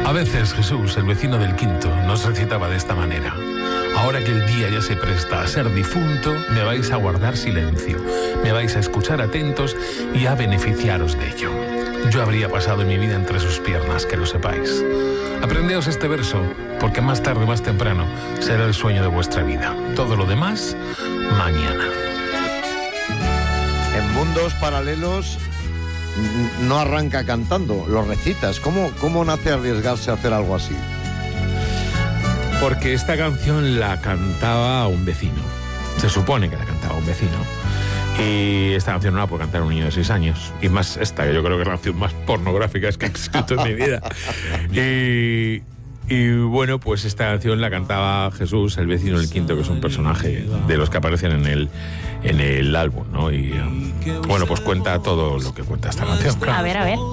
A veces Jesús, el vecino del quinto, nos recitaba de esta manera: ahora que el día ya se presta a ser difunto, me vais a guardar silencio, me vais a escuchar atentos y a beneficiaros de ello. Yo habría pasado mi vida entre sus piernas, que lo sepáis. Aprendeos este verso, porque más tarde o más temprano será el sueño de vuestra vida. Todo lo demás, mañana. En Mundos Paralelos no arranca cantando, lo recitas. ¿Cómo nace arriesgarse a hacer algo así? Porque esta canción la cantaba un vecino. Se supone que la cantaba un vecino. Y esta canción no la puede cantar un niño de 6 años. Y más esta, que yo creo que es la canción más pornográfica que he escrito en mi vida. Y bueno, pues esta canción la cantaba Jesús, el vecino del quinto, que es un personaje de los que aparecen en el álbum, ¿no? Y bueno, pues cuenta todo lo que cuenta esta canción. A ver.